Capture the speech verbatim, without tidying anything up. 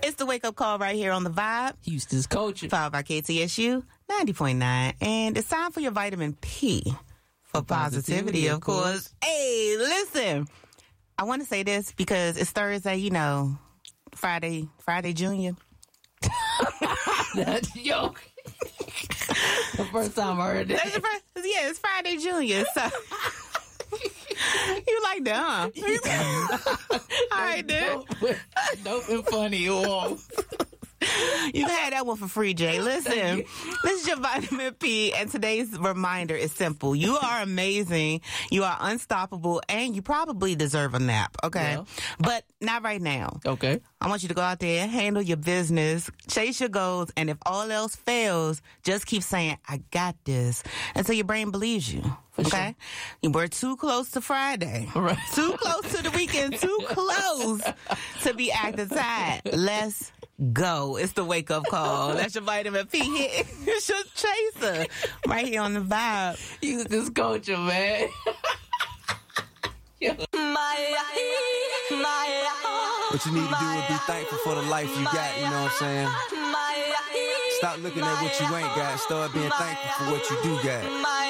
It's the wake-up call right here on The Vibe. Houston's culture. Followed by K T S U ninety point nine. And it's time for your vitamin P for, for positivity, positivity, of course. course. Hey, listen. I want to say this because it's Thursday, you know, Friday, Friday Junior. That's a joke. The first time I heard that. That's the first, yeah, it's Friday Junior. So you like that, huh? All right, dude. Dope, dope and funny. Whoa. You can have that one for free, Jay. Listen, this is your vitamin P, and today's reminder is simple. You are amazing, you are unstoppable, and you probably deserve a nap, okay? Yeah. But not right now. Okay. I want you to go out there, handle your business, chase your goals, and if all else fails, just keep saying, I got this, until your brain believes you. For okay? Sure. You were too close to Friday. Right. Too close to the weekend. Too close to be acting tired. Let's go. It's the wake-up call. That's your vitamin P hit. It's your chaser. Right here on The Vibe. You this culture, man. What you need to do is be thankful for the life you got, you know what I'm saying? Stop looking at what you ain't got. Start being thankful for what you do got.